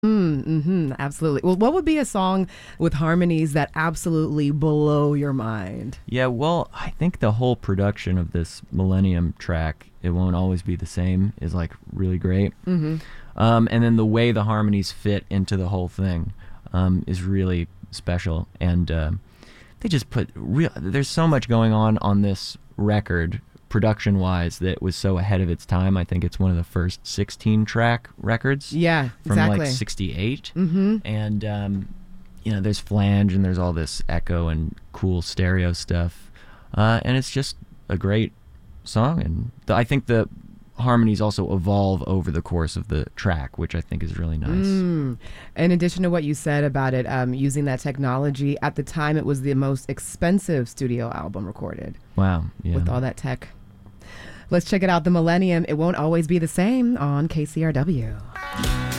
Absolutely. Well, what would be a song with harmonies that absolutely blow your mind? Yeah, well, I think the whole production of this Millennium track, It Won't Always Be the Same, is like really great. And then the way the harmonies fit into the whole thing is really special. And they just there's so much going on this record, production-wise, that was so ahead of its time. I think it's one of the first 16-track records. Yeah, from exactly. like 68. And there's flange and there's all this echo and cool stereo stuff, and it's just a great song. And I think the harmonies also evolve over the course of the track, which I think is really nice. In addition to what you said about it, using that technology, at the time it was the most expensive studio album recorded. Wow. Yeah. With all that tech. Let's check it out. The Millennium, It Won't Always Be the Same on KCRW.